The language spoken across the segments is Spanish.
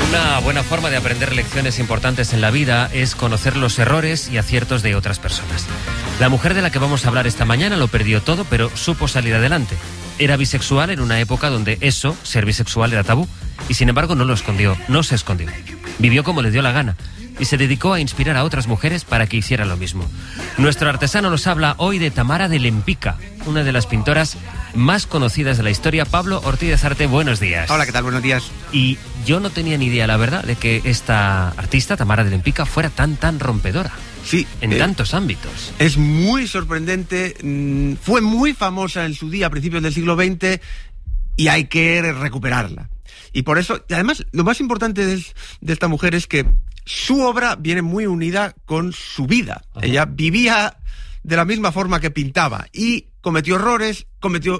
Una buena forma de aprender lecciones importantes en la vida es conocer los errores y aciertos de otras personas. La mujer de la que vamos a hablar esta mañana lo perdió todo, pero supo salir adelante. Era bisexual en una época donde ser bisexual, era tabú, y sin embargo no se escondió. Vivió como le dio la gana y se dedicó a inspirar a otras mujeres para que hicieran lo mismo. Nuestro artesano nos habla hoy de Tamara de Lempicka, una de las pintoras más conocidas de la historia. Pablo Ortiz de Zarte, buenos días. Hola, ¿qué tal? Buenos días. Y yo no tenía ni idea, la verdad, de que esta artista, Tamara de Lempicka, fuera tan rompedora. Sí. En tantos ámbitos. Es muy sorprendente. Fue muy famosa en su día, a principios del siglo XX, y hay que recuperarla. Y por eso, y además, lo más importante de esta mujer es que su obra viene muy unida con su vida. Ajá. Ella vivía de la misma forma que pintaba y cometió errores,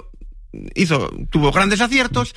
tuvo grandes aciertos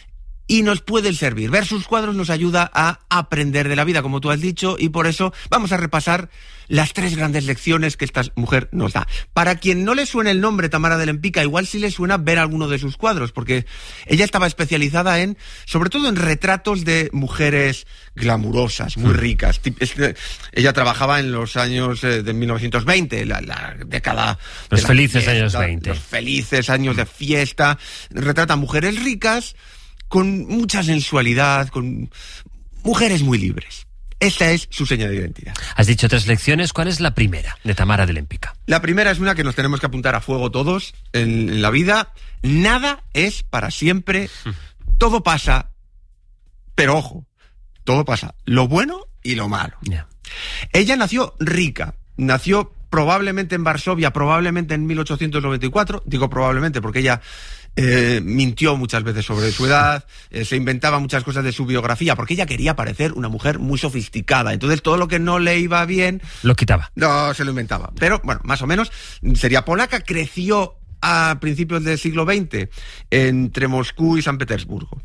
y nos pueden servir. Ver sus cuadros nos ayuda a aprender de la vida, como tú has dicho, y por eso vamos a repasar las 3 grandes lecciones que esta mujer nos da. Para quien no le suene el nombre Tamara de Lempicka, igual sí le suena ver alguno de sus cuadros, porque ella estaba especializada sobre todo en retratos de mujeres glamurosas, muy ricas. Ella trabajaba en los años de 1920, la década... Los felices años 20. Los felices años de fiesta. Retrata mujeres ricas, con mucha sensualidad, con mujeres muy libres. Esta es su seña de identidad. Has dicho 3 lecciones. ¿Cuál es la primera de Tamara de Lempicka? La primera es una que nos tenemos que apuntar a fuego todos en la vida. Nada es para siempre. Todo pasa. Pero ojo, todo pasa. Lo bueno y lo malo. Yeah. Ella nació rica. Nació probablemente en Varsovia, probablemente en 1894. Digo probablemente porque ella... mintió muchas veces sobre su edad, se inventaba muchas cosas de su biografía, porque ella quería parecer una mujer muy sofisticada. Entonces todo lo que no le iba bien... lo quitaba. No, se lo inventaba. Pero, bueno, más o menos, sería polaca, creció a principios del siglo XX entre Moscú y San Petersburgo.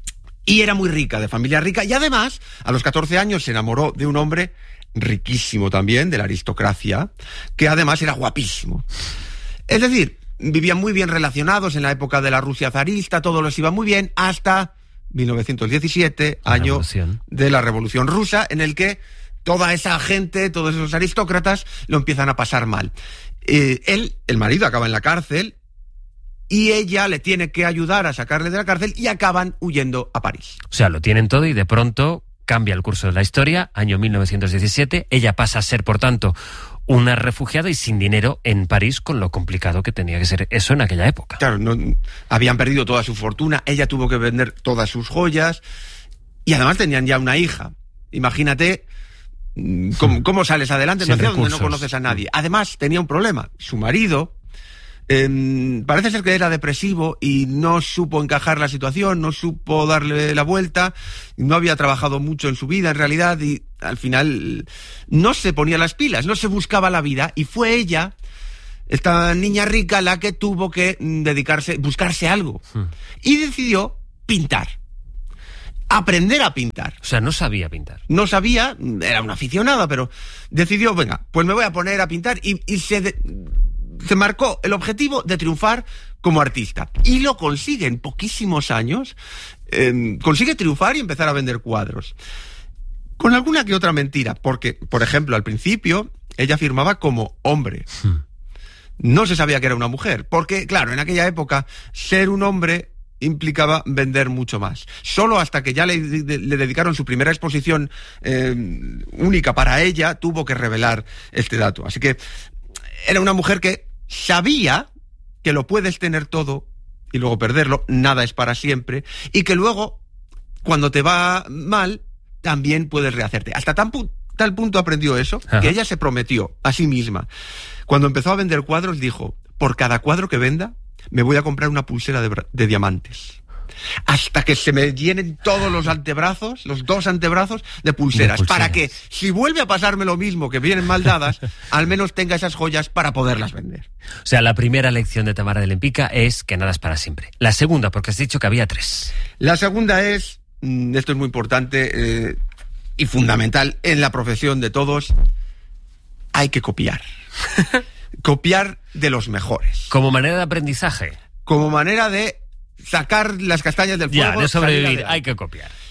Y era muy rica, de familia rica, y además, a los 14 años se enamoró de un hombre riquísimo también, de la aristocracia, que además era guapísimo. Es decir, vivían muy bien relacionados en la época de la Rusia zarista, todo les iba muy bien, hasta 1917, año de la Revolución Rusa, en el que toda esa gente, todos esos aristócratas, lo empiezan a pasar mal. El marido, acaba en la cárcel, y ella le tiene que ayudar a sacarle de la cárcel, y acaban huyendo a París. O sea, lo tienen todo y de pronto cambia el curso de la historia, año 1917, ella pasa a ser, por tanto, una refugiada y sin dinero en París, con lo complicado que tenía que ser eso en aquella época. Claro, habían perdido toda su fortuna, ella tuvo que vender todas sus joyas y además tenían ya una hija. Imagínate cómo sales adelante en una ciudad donde no conoces a nadie. Además, tenía un problema. Su marido parece ser que era depresivo y no supo encajar la situación, no supo darle la vuelta, no había trabajado mucho en su vida en realidad y al final no se ponía las pilas, no se buscaba la vida y fue ella, esta niña rica, la que tuvo que buscarse algo y decidió pintar. Aprender a pintar. O sea, no sabía pintar. No sabía, era una aficionada, pero decidió, venga, pues me voy a poner a pintar y se marcó el objetivo de triunfar como artista. Y lo consigue en poquísimos años. Consigue triunfar y empezar a vender cuadros. Con alguna que otra mentira. Porque, por ejemplo, al principio, ella firmaba como hombre. No se sabía que era una mujer. Porque, claro, en aquella época, ser un hombre implicaba vender mucho más. Solo hasta que ya le dedicaron su primera exposición única para ella, tuvo que revelar este dato. Así que era una mujer que sabía que lo puedes tener todo y luego perderlo, nada es para siempre, y que luego, cuando te va mal, también puedes rehacerte. Hasta tal punto aprendió eso, que ella se prometió a sí misma. Cuando empezó a vender cuadros, dijo, por cada cuadro que venda, me voy a comprar una pulsera de diamantes. Hasta que se me llenen todos los antebrazos, los 2 antebrazos de pulseras, para que, si vuelve a pasarme lo mismo, que vienen mal dadas, al menos tenga esas joyas para poderlas vender. O sea, la primera lección de Tamara de Lempicka es que nada es para siempre. La segunda, porque has dicho que había 3. La segunda es, esto es muy importante y fundamental en la profesión de todos, hay que copiar. Copiar de los mejores. Como manera de aprendizaje. Como manera de sacar las castañas del fuego. Ya, de sobrevivir, hay que copiar.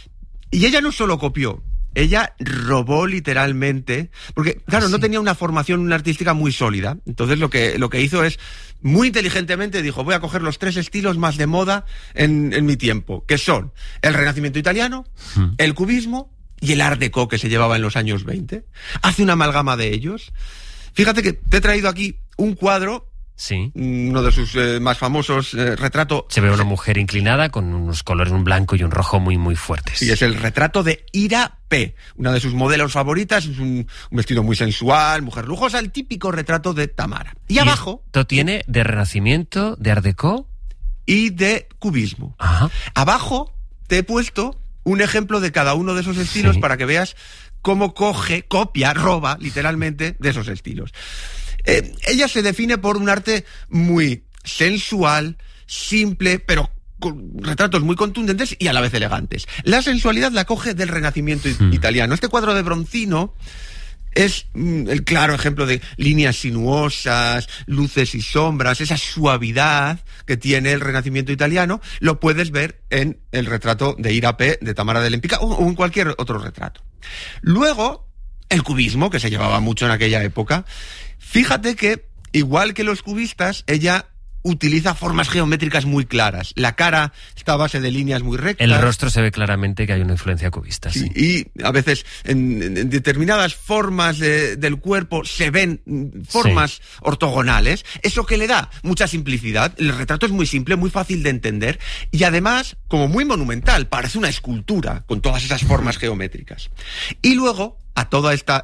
Y ella no solo copió, ella robó literalmente, porque claro, no tenía una formación artística muy sólida. Entonces lo que hizo es, muy inteligentemente dijo, voy a coger los 3 estilos más de moda en mi tiempo, que son el Renacimiento italiano, el cubismo y el Art Deco, que se llevaba en los años 20. Hace una amalgama de ellos. Fíjate que te he traído aquí un cuadro. Sí. Uno de sus más famosos, retrato. Se ve una mujer inclinada con unos colores, un blanco y un rojo muy, muy fuertes. Sí, es el retrato de Ira P., una de sus modelos favoritas. Es un vestido muy sensual, mujer lujosa, el típico retrato de Tamara. Y abajo... Esto tiene de Renacimiento, de Art Deco... Y de cubismo. Ajá. Abajo te he puesto un ejemplo de cada uno de esos estilos para que veas cómo copia, roba, literalmente, de esos estilos. Ella se define por un arte muy sensual, simple, pero con retratos muy contundentes y a la vez elegantes. La sensualidad la coge del Renacimiento italiano. Este cuadro de Bronzino es el claro ejemplo de líneas sinuosas, luces y sombras, esa suavidad que tiene el Renacimiento italiano. Lo puedes ver en el retrato de Ira P. de Tamara de Lempicka o en cualquier otro retrato. Luego, el cubismo, que se llevaba mucho en aquella época. Fíjate que, igual que los cubistas, ella utiliza formas geométricas muy claras. La cara está a base de líneas muy rectas. El rostro se ve claramente que hay una influencia cubista, sí. Y a veces en determinadas formas del cuerpo se ven formas ortogonales. Eso que le da mucha simplicidad. El retrato es muy simple, muy fácil de entender y además como muy monumental. Parece una escultura con todas esas formas geométricas. Y luego, a toda esta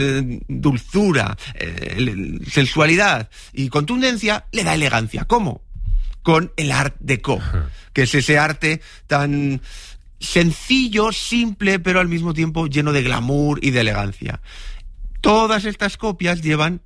dulzura, sensualidad y contundencia, le da elegancia. ¿Cómo? Con el Art Deco, que es ese arte tan sencillo, simple, pero al mismo tiempo lleno de glamour y de elegancia. Todas estas copias llevan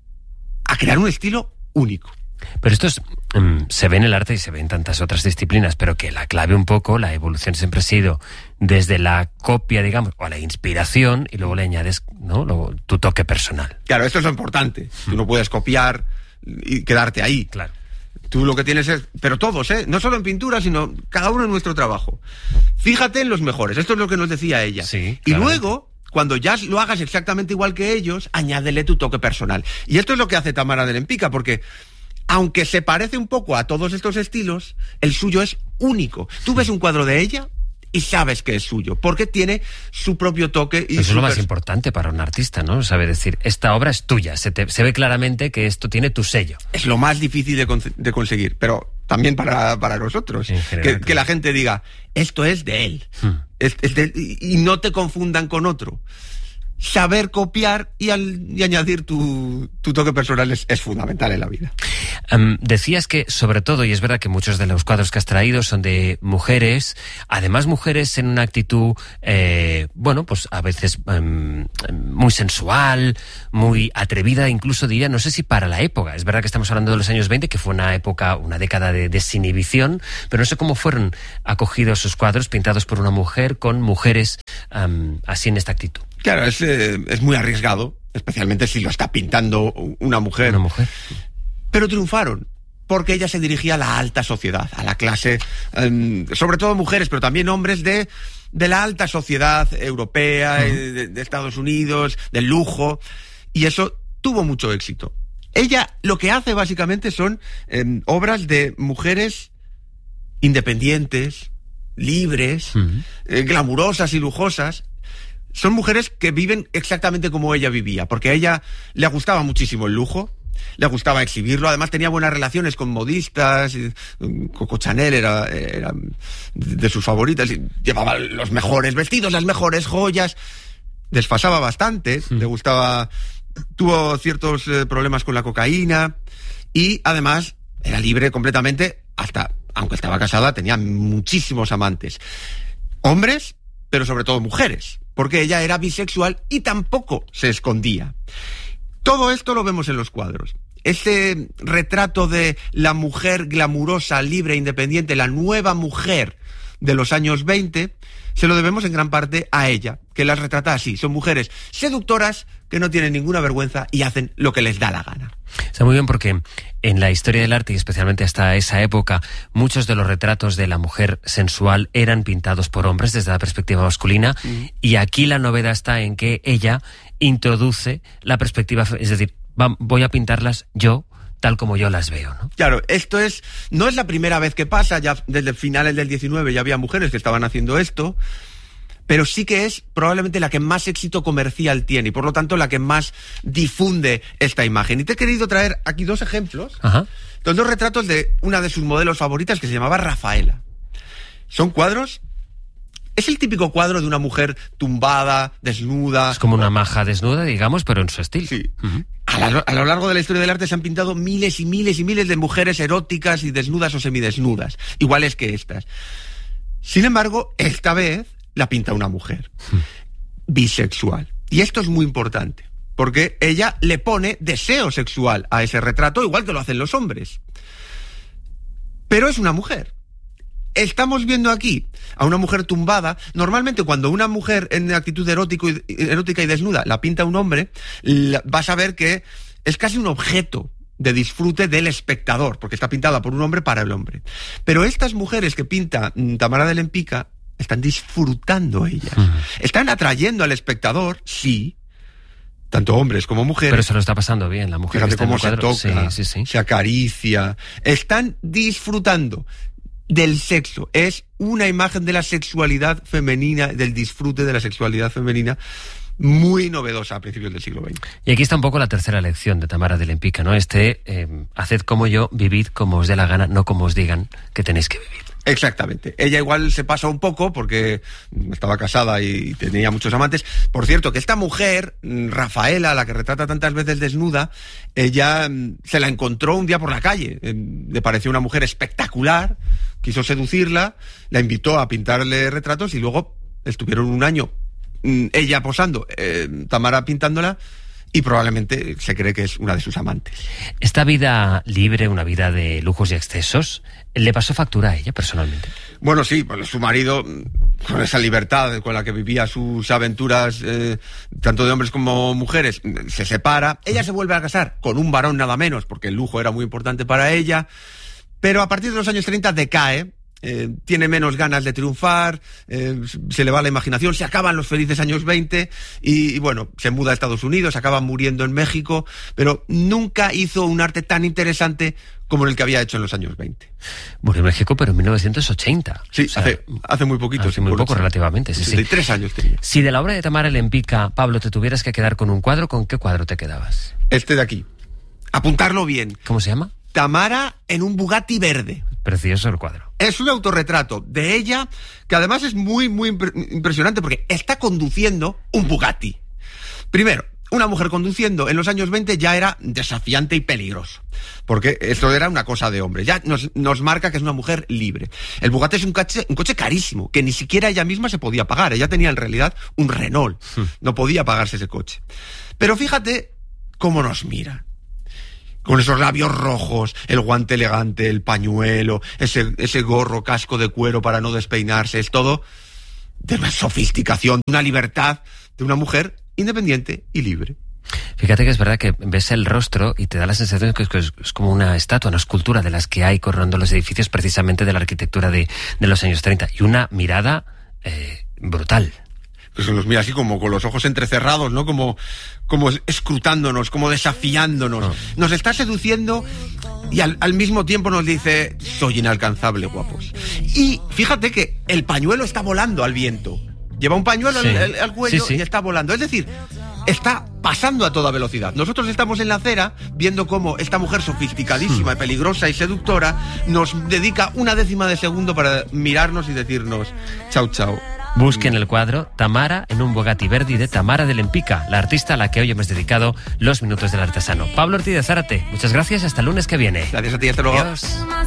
a crear un estilo único. Pero esto se ve en el arte y se ve en tantas otras disciplinas, pero que la clave un poco, la evolución siempre ha sido desde la copia, digamos, o la inspiración, y luego le añades, ¿no?, tu toque personal. Claro, esto es lo importante. Tú no puedes copiar y quedarte ahí. Claro. Tú lo que tienes es... Pero todos, no solo en pintura, sino cada uno en nuestro trabajo. Fíjate en los mejores. Esto es lo que nos decía ella. Sí, y luego, cuando ya lo hagas exactamente igual que ellos, añádele tu toque personal. Y esto es lo que hace Tamara de Lempicka, porque aunque se parece un poco a todos estos estilos, el suyo es único. Tú ves un cuadro de ella y sabes que es suyo, porque tiene su propio toque. Y eso es lo más importante para un artista, ¿no? Sabe decir, esta obra es tuya, se ve claramente que esto tiene tu sello. Es lo más difícil de conseguir, pero también para nosotros. Que la gente diga, esto es de él, es de él, y no te confundan con otro. Saber copiar y añadir tu toque personal es fundamental en la vida. Decías que, sobre todo, y es verdad que muchos de los cuadros que has traído son de mujeres, además mujeres en una actitud, bueno, pues a veces muy sensual, muy atrevida, incluso diría, no sé si para la época. Es verdad que estamos hablando de los años 20, que fue una época, una década de desinhibición, pero no sé cómo fueron acogidos esos cuadros pintados por una mujer con mujeres así en esta actitud. Claro, es muy arriesgado, especialmente si lo está pintando una mujer. Una mujer. Pero triunfaron, porque ella se dirigía a la alta sociedad, a la clase, sobre todo mujeres, pero también hombres de la alta sociedad europea, de Estados Unidos, del lujo, y eso tuvo mucho éxito. Ella lo que hace básicamente son obras de mujeres independientes, libres, glamurosas y lujosas. Son mujeres que viven exactamente como ella vivía, porque a ella le gustaba muchísimo el lujo, le gustaba exhibirlo, además tenía buenas relaciones con modistas, Coco Chanel era de sus favoritas, y llevaba los mejores vestidos, las mejores joyas, desfasaba bastante, le gustaba, tuvo ciertos problemas con la cocaína, y además era libre completamente, aunque estaba casada, tenía muchísimos amantes. Hombres, pero sobre todo mujeres, porque ella era bisexual y tampoco se escondía. Todo esto lo vemos en los cuadros. Ese retrato de la mujer glamurosa, libre, independiente, la nueva mujer de los años 20 se lo debemos en gran parte a ella, que las retrata así. Son mujeres seductoras que no tienen ninguna vergüenza y hacen lo que les da la gana. Está muy bien porque en la historia del arte, y especialmente hasta esa época, muchos de los retratos de la mujer sensual eran pintados por hombres desde la perspectiva masculina, y aquí la novedad está en que ella introduce la perspectiva, es decir, voy a pintarlas yo, tal como yo las veo, ¿no? Claro, no es la primera vez que pasa, ya desde finales del 19 ya había mujeres que estaban haciendo esto, pero sí que es probablemente la que más éxito comercial tiene y por lo tanto la que más difunde esta imagen. Y te he querido traer aquí dos ejemplos, los dos retratos de una de sus modelos favoritas que se llamaba Rafaela. Son cuadros. Es el típico cuadro de una mujer tumbada, desnuda. Es como una maja desnuda, digamos, pero en su estilo. Sí. A lo largo de la historia del arte se han pintado miles y miles y miles de mujeres eróticas y desnudas o semidesnudas, iguales que estas. Sin embargo, esta vez la pinta una mujer bisexual. Y esto es muy importante, porque ella le pone deseo sexual a ese retrato, igual que lo hacen los hombres. Pero es una mujer. Estamos viendo aquí a una mujer tumbada. Normalmente cuando una mujer en actitud erótica y desnuda la pinta un hombre, vas a ver que es casi un objeto de disfrute del espectador, porque está pintada por un hombre para el hombre. Pero estas mujeres que pinta Tamara de Lempicka están disfrutando ellas. Están atrayendo al espectador, sí, tanto hombres como mujeres. Pero se lo está pasando bien la mujer. Fíjate cómo se toca, se acaricia. Están disfrutando del sexo. Es una imagen de la sexualidad femenina, del disfrute de la sexualidad femenina, muy novedosa a principios del siglo XX. Y aquí está un poco la tercera lección de Tamara de Lempicka, ¿no? Haced como yo, vivid como os dé la gana, no como os digan que tenéis que vivir. Exactamente. Ella igual se pasa un poco porque estaba casada y tenía muchos amantes. Por cierto, que esta mujer, Rafaela, la que retrata tantas veces desnuda, ella se la encontró un día por la calle. Le pareció una mujer espectacular, quiso seducirla, la invitó a pintarle retratos y luego estuvieron un año ella posando, Tamara pintándola, y probablemente se cree que es una de sus amantes. Esta vida libre, una vida de lujos y excesos, ¿le pasó factura a ella personalmente? Bueno, sí, pues su marido, con esa libertad con la que vivía sus aventuras, tanto de hombres como mujeres, se separa. Ella se vuelve a casar con un varón nada menos, porque el lujo era muy importante para ella, pero a partir de los años 30 decae. Tiene menos ganas de triunfar, se le va la imaginación, se acaban los felices años 20 y bueno, se muda a Estados Unidos, acaba muriendo en México, pero nunca hizo un arte tan interesante como el que había hecho en los años 20. Murió en México, pero en 1980. Sí, o sea, hace muy poquito. Hace muy poco, relativamente, sí. 63 años tenía. Si de la obra de Tamara de Lempicka, Pablo, te tuvieras que quedar con un cuadro, ¿con qué cuadro te quedabas? Este de aquí. Apuntarlo bien. ¿Cómo se llama? Tamara en un Bugatti verde. Precioso el cuadro. Es un autorretrato de ella que además es muy, muy impresionante porque está conduciendo un Bugatti. Primero, una mujer conduciendo en los años 20 ya era desafiante y peligroso, porque esto era una cosa de hombre. Ya nos marca que es una mujer libre. El Bugatti es un coche carísimo, que ni siquiera ella misma se podía pagar. Ella tenía en realidad un Renault. No podía pagarse ese coche. Pero fíjate cómo nos mira. Con esos labios rojos, el guante elegante, el pañuelo, ese gorro, casco de cuero para no despeinarse. Es todo de una sofisticación, de una libertad de una mujer independiente y libre. Fíjate que es verdad que ves el rostro y te da la sensación de que es como una estatua, una escultura de las que hay coronando los edificios precisamente de la arquitectura de los años 30. Y una mirada brutal. Pues nos mira así como con los ojos entrecerrados, ¿no? Como escrutándonos, como desafiándonos. Nos está seduciendo y al mismo tiempo nos dice, soy inalcanzable, guapos. Y fíjate que el pañuelo está volando al viento. Lleva un pañuelo al cuello y está volando. Es decir, está pasando a toda velocidad. Nosotros estamos en la acera viendo cómo esta mujer sofisticadísima, peligrosa y seductora nos dedica una décima de segundo para mirarnos y decirnos, chao, chao. Busquen el cuadro Tamara en un Bugatti Verdi de Tamara de Lempicka, la artista a la que hoy hemos dedicado los minutos del artesano. Pablo Ortiz de Zárate, muchas gracias, hasta el lunes que viene. Gracias a ti, hasta luego. Adiós.